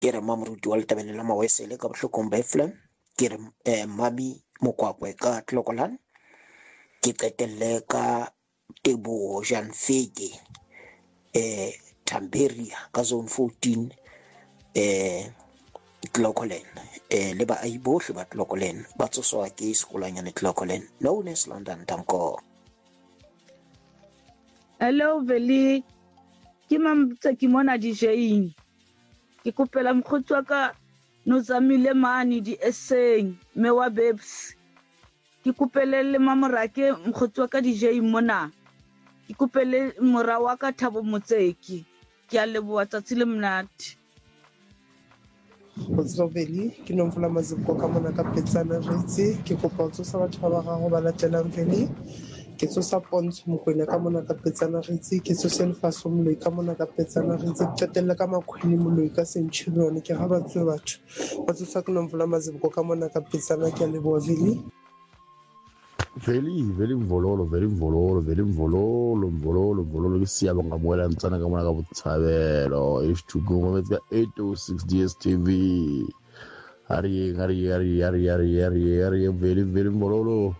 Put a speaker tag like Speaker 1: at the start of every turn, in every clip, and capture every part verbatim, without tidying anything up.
Speaker 1: ke re Mamoruti wa Letabele la Mawesele ka Bohlokong ba F L A M, ke re eh, Mami Mokwakwe ka Clocolan, ke qetelle ka Teboho Jean Feke eh Tamberia ka zone fourteen eh Clocolan, eh le baahi bohle ba Clocolan ba tsoswa ke sekolanyane Clocolan, known as London Tanko.
Speaker 2: Hello Veli, ke mamtse ke mona DJing. Ke kopela mokgotsi wa ka no zamile mane di esseng me wa babes. Ke kopele le Mamorake mokgotsi wa ka DJing mona. Ke kopele mora wa ka Thabo Motseki. Ke a leboha tsatsi le monate.
Speaker 3: Kgotso Veli, ke Nomvula Maziko ka mona ka Petsana Ritse. Ke kopa ho tsosa batho ba ba gago ba latelang Veli. Ke tsosa Pontsho Mokoena ka mona ka Petsana Ritse. Ke tsosa Lefaso Moloi ka mona ka Petsana Ritse. Ke qetelle ka Makhwini Moloi ka Centurion. Ke ga ba tswe batho ba tsosa ke Nomvula Maziko ka mona ka Petsana. Ke a leboha Veli.
Speaker 4: Veli, Veli Mvololo, Veli Mvololo, Veli Mvololo, Mvololo, Mvololo, ke Siyabonga Moela Ntsana ka mona ka Botshabelo, H two go mo ka eight oh six D S T V. Hari hari hari hari hari hari hari Veli Veli Mvololo.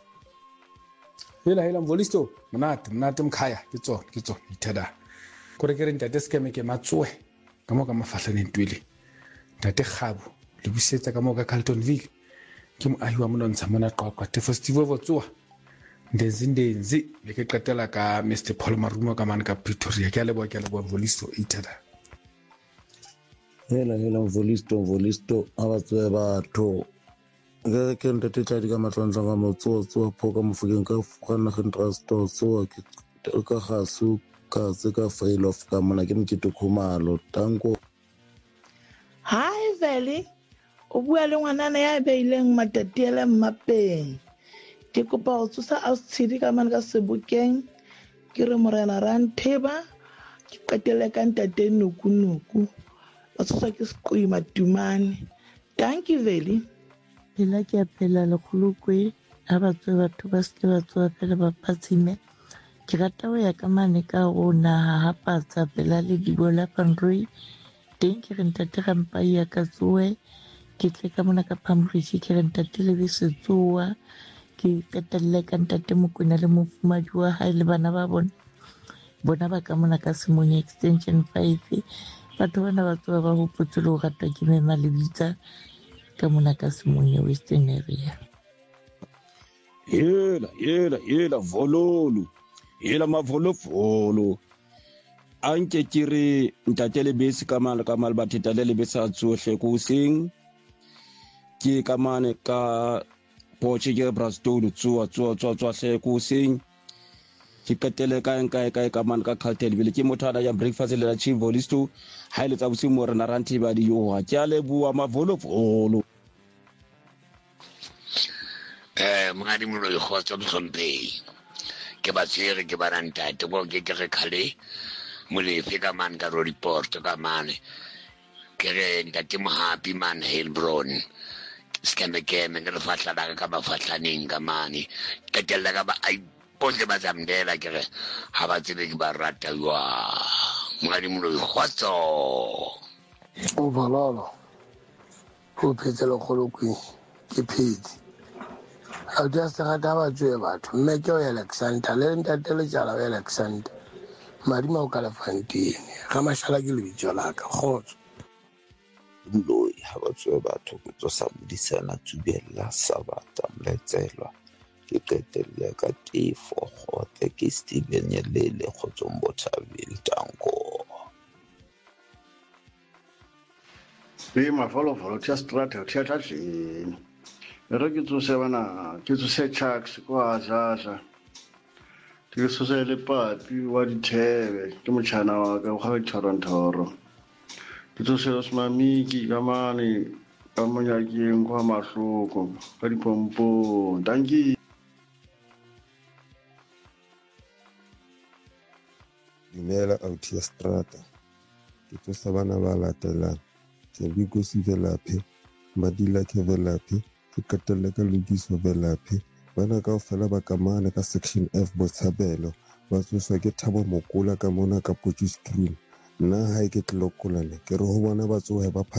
Speaker 5: Hela hela Mvolisto, mnate mnate mkhaya, ke tsona ke tsona ithada. Kore ke re ntate skeme ke matsoe, ka mo ka mafahlane ntwele. Ntate Kgabo, le busetsa ka mo ka Carltonville. Ke moahi wa monontsha mona Qwaqwa Tefo Steve Votsoa ndenzi ndenzi le ke qetela ka Mister Paul Marumo ka mane ka Pretoria. Ke a leboha ke a leboha Mvolisto ithada.
Speaker 6: Hela hela Mvolisto Mvolisto abatswe batho ke ke ntate tla di ka matlantsa ga motsotso pho ka mofukeng ka fukana ge transport so ke ka gasu ka se ka fail of ka mona ke mkete khumalo tanko.
Speaker 7: Hi Veli, o bua le ngwanana ya beileng matatiele mmapeng. Ke kopa ho tsosa Austshidi ka mane ka Sebokeng. Ke re Morena Rantheba, ke qetelle ka ntate Nukunuku. Ba tsosa ke Seqoi Matumane. Thank you Veli.
Speaker 8: Phela ke a phela lekgolokwe ha batswe batho ba se ba tswa fela ba phatsime. Ke rata ho ya ka mane ka rona ha patsa phela le dibola Panroi. Teng ke re ntate Rampa ya ka tsoe. Ke tle ka mona ka Pamrishi ke re ntate le besetsoa. Ke qetelle ka ntate Mokoena le mofumadi wa hae le bana ba bona. Bona ba ka mona ka Semonya extension five. Batho bana ba tswa ba hopotse le ho ratwa ke Mema Lebitsa ka mona ka Semonya Western area.
Speaker 9: Yela yela yela vololo. Yela mavolofolo. Anke kire ntate le bese ka mala ka mal bateta le bese a tsohle ko seng. Ke ka mane ka Poche ke Brastone tswa tswa tswa tswa hle ko seng. Ke qetele ka enka ka ka mane ka Carltonville ke mothana ya breakfast le la Chief Volisto ha ile tsa bosiu mo rena Rantheba di yo ha ke a leboa mavolofolo.
Speaker 10: Eh mongadi moloi kgotsa Mhlomphei ke ba tsere ke ba rantate go ke ke re khale molefe ka man ka ro report ka mane ke re ntate Mohapi man Hillbron skeme ke me ngere fahla la ka ba fahlaneng ka mane ke tella ka ba ai bontle ba zamdela ke re ha ba tsebe ke ba rata wa mongadi moloi kgotsa
Speaker 11: o balala o phetsela kholokwi ke phedi a just rata ba tswe batho mme ke o Alexander le ntate le jala o Alexander marima o ka la fantine ga mashala ke le bitso la ka khotso
Speaker 12: Moloi ha ba tswe batho go tsosa modisana tsubela sabata mletselwa ke qetelle ka Tefo Kgotse ke Steven Nyelele Kgotsombo Thabile Tanko.
Speaker 13: Be mafolofolo tia strata tia tlatleng re ke tsose bana ke tsose Chucks kwa Zaza ke tsose le Papi wa Dithebe ke motšhana wa ka ga Toronto ke tsose Osmamiki ka mane ka Monyakeng kwa Mahloko ka Dipompo. Thank you.
Speaker 14: Dumela Autia Strata ke tsosa bana ba latelang ke Biko Sivelaphe Madila ke Velaphe ke qetelle ka Lokiso Velaphe bana kaofela ba kamane ka section F Botshabelo ba tsoswa ke Thabo Mokola ka mona ka Potchefstroom nna ha ke tlokolane ke re ho bona batsohe ba